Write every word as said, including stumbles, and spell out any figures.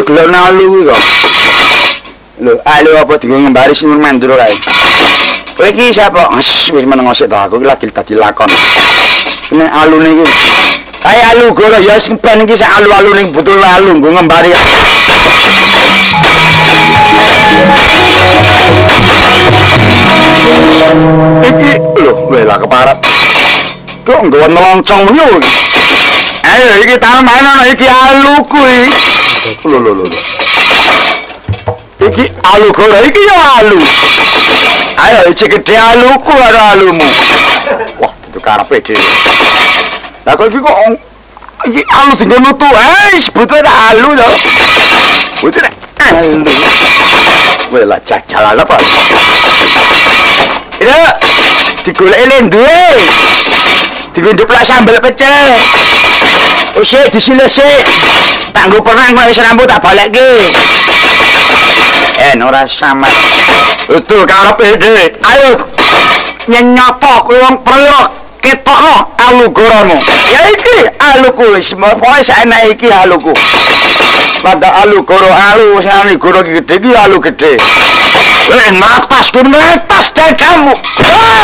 gelem alu kuwi kok. Lho, alu apa dienggo ngembari Sinur Mandura kae. Kowe iki sapa? Wis meneng sik to aku iki lagi dadi lakon. Nek alune iki kae alu goro ya sing ben iki sak alu-alu ning butuh alu nggo ngembari. Iki lho, wela keparat. Kok nggawa neloncong yo. Ayo iki taman ana iki alu kuwi. Lho lho lho. Iki alu goro iki yo alu. Ayo iki gede aluku karo alumu. Wah, itu karepe dhewe. Lah kok iki kok iki alu dienggo nutu. Eh, sebutnya alu to. Sebutnya alu. Wela jajal apa? Ira digoleki lendue. Digunduplak sambel pecel. Oh sik disilih sik. Tak nggo perang kok wis rambut tak balekke. Eh ora samar. Betul karepe dhewe. Ayo nyenyapa wong priyok ketokno alu goromu. Ya iki aluku wis pokoke saenake iki aluku. Pada alu goro alu sing ana goro iki gedhe iki alu gedhe. Weh napas ku napas dan kamu.